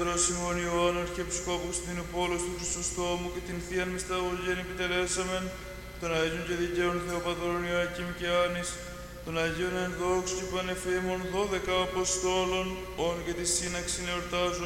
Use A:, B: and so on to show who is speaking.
A: Πατρός ημών Ιωάννου, Αρχιεπισκόπου στην Πόλος του Χρυσοστόμου και την Θείαν Μυσταγωγήν επιτελέσαμεν, των Αγίων και Δικαίων Θεοπατρών Ιωακήμ και Άνης, των Αγίων Ενδόξου και Πανεφήμων 12 Αποστόλων, όν και τη σύναξη εορτάζουν